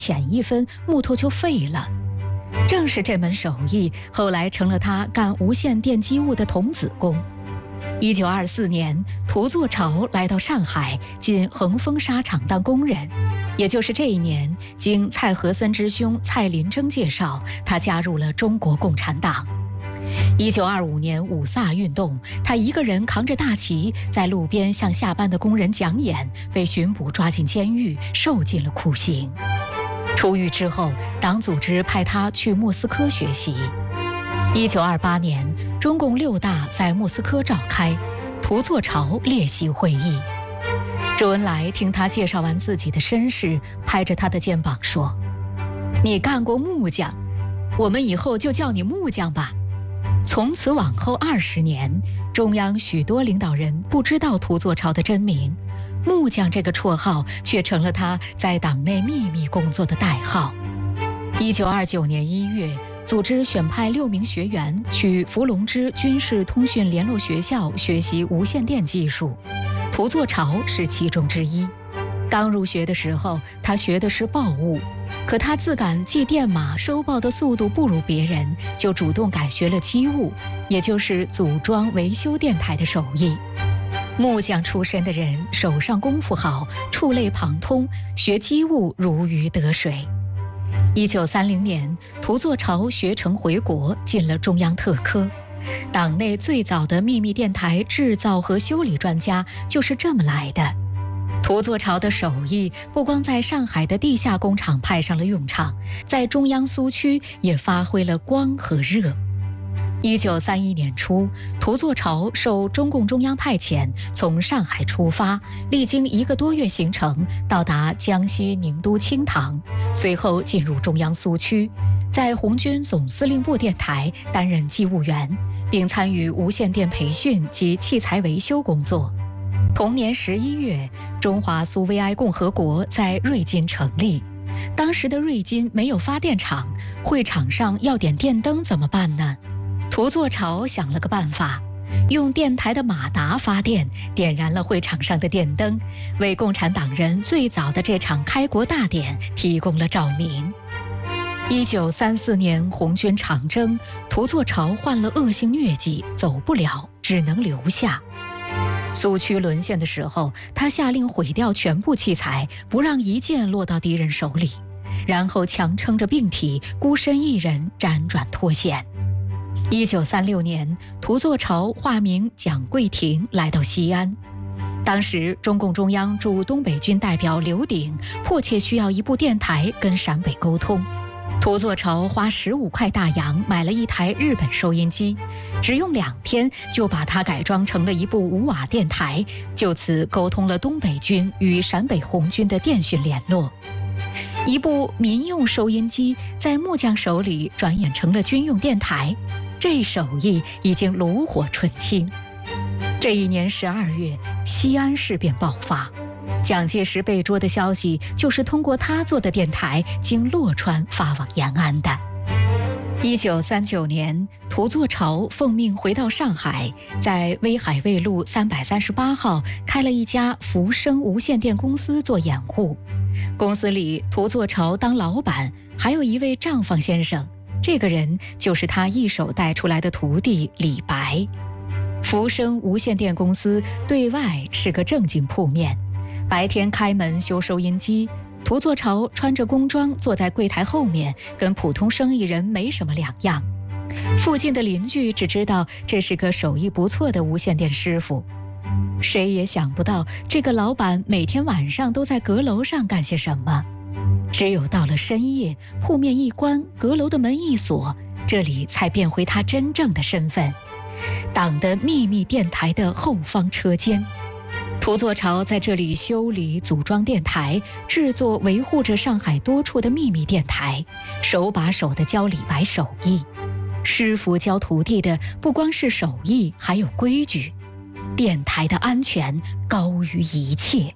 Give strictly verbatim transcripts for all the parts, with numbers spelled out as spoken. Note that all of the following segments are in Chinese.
浅一分，木头就废了。正是这门手艺，后来成了他干无线电机务的童子功。一九二四年，涂作潮来到上海，进恒丰纱厂当工人。也就是这一年，经蔡和森之兄蔡林征介绍，他加入了中国共产党。一九二五年五卅运动，他一个人扛着大旗，在路边向下班的工人讲演，被巡捕抓进监狱，受尽了酷刑。出狱之后，党组织派他去莫斯科学习。一九二八年，中共六大在莫斯科召开，涂作潮列席会议。周恩来听他介绍完自己的身世，拍着他的肩膀说：“你干过木匠，我们以后就叫你木匠吧。”从此往后二十年，中央许多领导人不知道涂作潮的真名，木匠这个绰号却成了他在党内秘密工作的代号。一九二九年一月，组织选派六名学员去伏龙芝军事通讯联络学校学习无线电技术，涂作潮是其中之一。刚入学的时候，他学的是报务，可他自感记电码收报的速度不如别人，就主动改学了机务，也就是组装维修电台的手艺。木匠出身的人手上功夫好，触类旁通，学机务如鱼得水。一九三零年，涂作潮学成回国，进了中央特科。党内最早的秘密电台制造和修理专家就是这么来的。涂作潮的手艺不光在上海的地下工厂派上了用场，在中央苏区也发挥了光和热。一九三一年初，涂作潮受中共中央派遣，从上海出发，历经一个多月行程，到达江西宁都清塘，随后进入中央苏区，在红军总司令部电台担任机务员，并参与无线电培训及器材维修工作。同年十一月，中华苏维埃共和国在瑞金成立。当时的瑞金没有发电厂，会场上要点电灯怎么办呢？涂作潮想了个办法，用电台的马达发电，点燃了会场上的电灯，为共产党人最早的这场开国大典提供了照明。一九三四年红军长征，涂作潮患了恶性疟疾，走不了，只能留下。苏区沦陷的时候，他下令毁掉全部器材，不让一件落到敌人手里，然后强撑着病体，孤身一人辗转脱险。一九三六年，涂作潮化名蒋桂廷来到西安。当时中共中央驻东北军代表刘鼎迫切需要一部电台跟陕北沟通。涂作潮花十五块大洋买了一台日本收音机，只用两天就把它改装成了一部无瓦电台，就此沟通了东北军与陕北红军的电讯联络。一部民用收音机在木匠手里转眼成了军用电台，这手艺已经炉火纯青。这一年十二月，西安事变爆发。蒋介石被捉的消息就是通过他做的电台经洛川发往延安的。一九三九年，涂作潮奉命回到上海，在威海卫路三百三十八号开了一家福生无线电公司做掩护。公司里，涂作潮当老板，还有一位账房先生，这个人就是他一手带出来的徒弟李白。福生无线电公司对外是个正经铺面，白天开门修收音机，涂作潮穿着工装坐在柜台后面，跟普通生意人没什么两样。附近的邻居只知道这是个手艺不错的无线电师傅。谁也想不到这个老板每天晚上都在阁楼上干些什么。只有到了深夜，铺面一关，阁楼的门一锁，这里才变回他真正的身份——党的秘密电台的后方车间。涂作潮在这里修理、组装电台，制作、维护着上海多处的秘密电台，手把手地教李白手艺。师傅教徒弟的不光是手艺，还有规矩。电台的安全高于一切。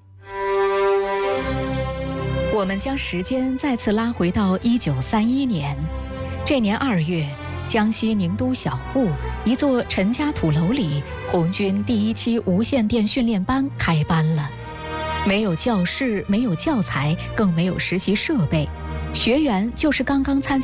我们将时间再次拉回到一九三一年，这年二月，江西宁都小埠一座陈家土楼里，红军第一期无线电训练班开班了。没有教室，没有教材，更没有实习设备， 学员就是刚刚参加